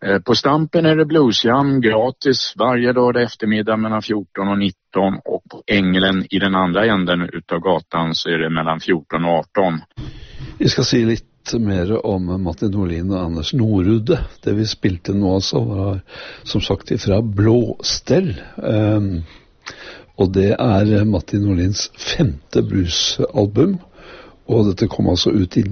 På Stampen är det bluesjam gratis varje dag eftermiddag mellan 14 och 19 och på Ängelen i den andra änden utav gatan så är det mellan 14 och 18. Vi skal si litt mer om Martin Norlin og Anders Norudde. Det vi spilte nå altså var som sagt fra Blåstell. Og det Martin Norlins 5. bluesalbum. Og dette kom altså ut i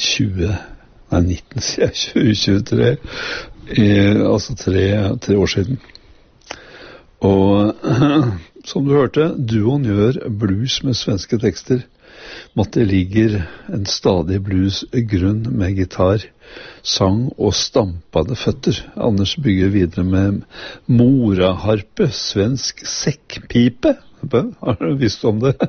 2023. Altså tre år siden. Og som du hørte, duoen gjør blues med svenske tekster. Matti ligger en stadig bluesgrunn med gitar, sang og stampede føtter. Anders bygger videre med moraharpe, svensk sekkpipe. Har du visst om det?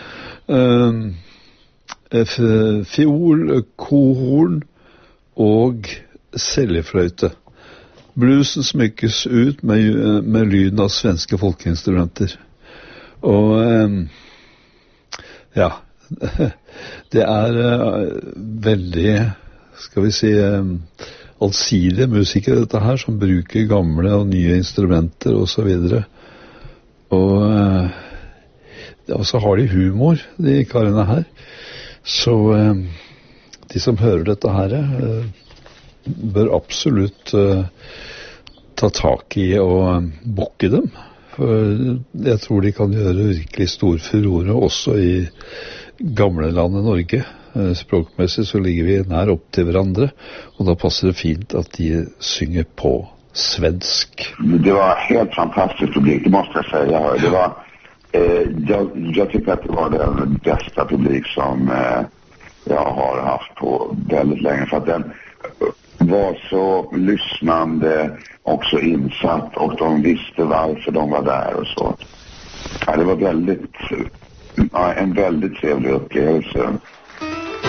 Fiol, kohorn og seljefløyte. Bluesen smykkes ut med lyden av svenske folkeinstrumenter. Og ja, det veldig, skal vi si, allsidige musikere dette her, som bruker gamle og nye instrumenter og så videre. Og så har de humor, de karene her. Så de som hører dette her bør absolutt ta tak i og bukke dem. For jeg tror de kan gjøre virkelig stor furore også i gamle landet Norge. Språkmessig så ligger vi nær opp til hverandre, og da passer det fint at de synger på svensk. Det var helt fantastisk publik, det måste jag säga. Det var, jag tycker att det var den bästa publik som jag har haft på väldigt länge. För att den var så lyssnande, också insatt, och de visste varför de var där och så. Ja, det var en väldigt trevlig upplevelse.